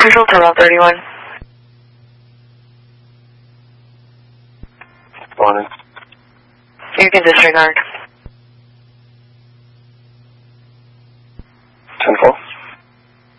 Control Terminal 31. Morning. You can disregard. 10-4.